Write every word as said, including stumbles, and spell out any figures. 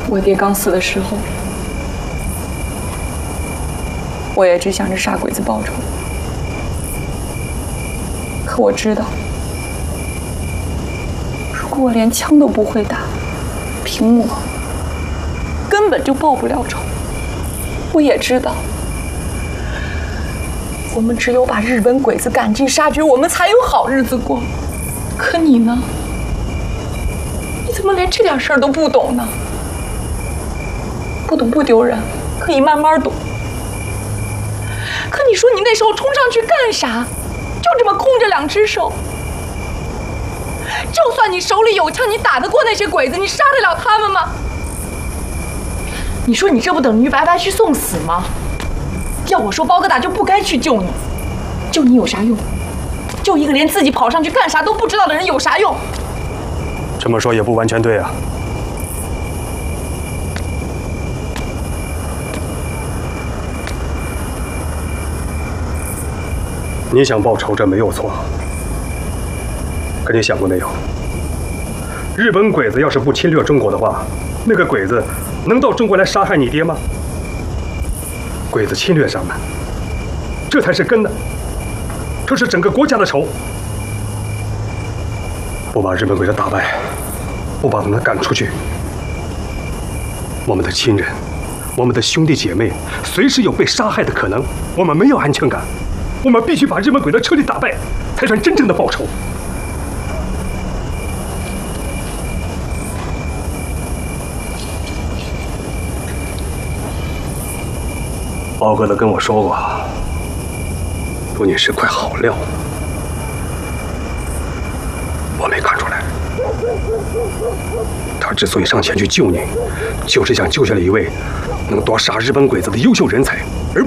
我爹刚死的时候，我也只想着杀鬼子报仇。可我知道，如果我连枪都不会打，凭我根本就报不了仇。我也知道，我们只有把日本鬼子赶尽杀绝，我们才有好日子过。可你呢？你怎么连这点事儿都不懂呢？不懂不丢人，可以慢慢懂。可你说你那时候冲上去干啥？就这么空着两只手？就算你手里有枪，你打得过那些鬼子？你杀得了他们吗？你说你这不等于白白去送死吗？要我说，包哥大就不该去救你。救你有啥用？救一个连自己跑上去干啥都不知道的人有啥用？ 这么说也不完全对啊。你想报仇，这没有错。可你想过没有？日本鬼子要是不侵略中国的话，那个鬼子能到中国来杀害你爹吗？鬼子侵略咱们，这才是根呢。这是整个国家的仇。不把日本鬼子打败，不把他们赶出去，我们的亲人，我们的兄弟姐妹，随时有被杀害的可能。我们没有安全感。我们必须把日本鬼子彻底打败，才算真正的报仇。包哥都跟我说过，说你是块好料，我没看出来。他之所以上前去救你，就是想救下了一位能多杀日本鬼子的优秀人才。